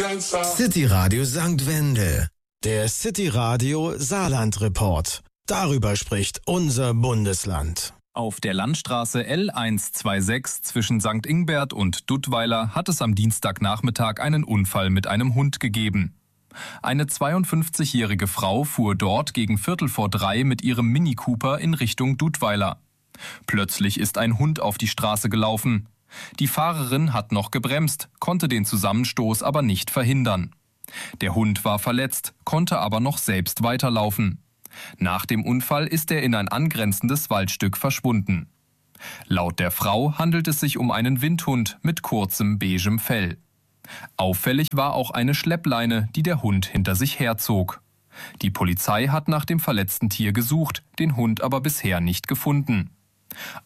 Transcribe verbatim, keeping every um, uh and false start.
City Radio Sankt Wendel. Der City Radio Saarland Report. Darüber spricht unser Bundesland. Auf der Landstraße L hundertsechsundzwanzig zwischen Sankt Ingbert und Duttweiler hat es am Dienstagnachmittag einen Unfall mit einem Hund gegeben. Eine zweiundfünfzigjährige Frau fuhr dort gegen Viertel vor drei mit ihrem Mini Cooper in Richtung Duttweiler. Plötzlich ist ein Hund auf die Straße gelaufen. Die Fahrerin hat noch gebremst, konnte den Zusammenstoß aber nicht verhindern. Der Hund war verletzt, konnte aber noch selbst weiterlaufen. Nach dem Unfall ist er in ein angrenzendes Waldstück verschwunden. Laut der Frau handelt es sich um einen Windhund mit kurzem beigem Fell. Auffällig war auch eine Schleppleine, die der Hund hinter sich herzog. Die Polizei hat nach dem verletzten Tier gesucht, den Hund aber bisher nicht gefunden.